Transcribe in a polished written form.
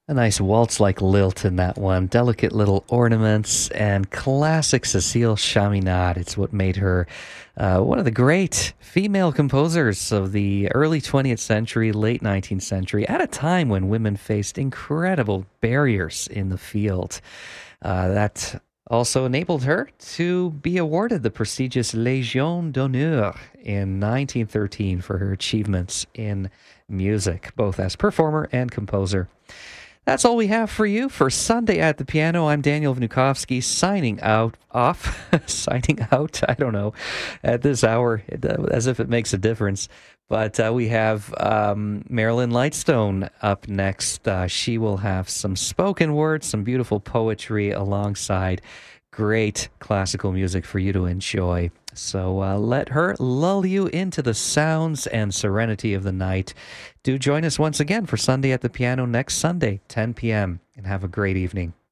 A nice waltz-like lilt in that one, delicate little ornaments, and classic Cécile Chaminade. It's what made her one of the great female composers of the early 20th century, late 19th century, at a time when women faced incredible barriers in the field. That also enabled her to be awarded the prestigious Légion d'honneur in 1913 for her achievements in music, both as performer and composer. That's all we have for you for Sunday at the Piano. I'm Daniel Vnukovsky signing signing out, I don't know, at this hour, as if it makes a difference. But we have Marilyn Lightstone up next. She will have some spoken words, some beautiful poetry alongside great classical music for you to enjoy. So let her lull you into the sounds and serenity of the night. Do join us once again for Sunday at the Piano next Sunday, 10 p.m., and have a great evening.